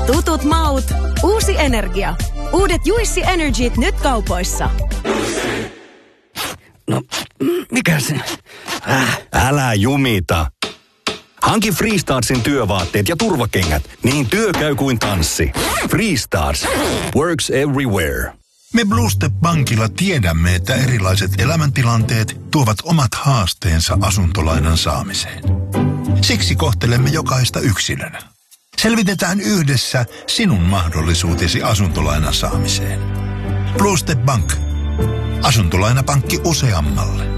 Tutut maut, uusi energia. Uudet Juicy Energyt nyt kaupoissa. No, mikä se? Älä jumita. Hanki Freestarsin työvaatteet ja turvakengät, niin työ käy kuin tanssi. Freestars. Works everywhere. Me Blue Step Bankilla tiedämme, että erilaiset elämäntilanteet tuovat omat haasteensa asuntolainan saamiseen. Siksi kohtelemme jokaista yksilönä. Selvitetään yhdessä sinun mahdollisuutesi asuntolainan saamiseen. Blue Step Bank. Asuntolainapankki useammalle.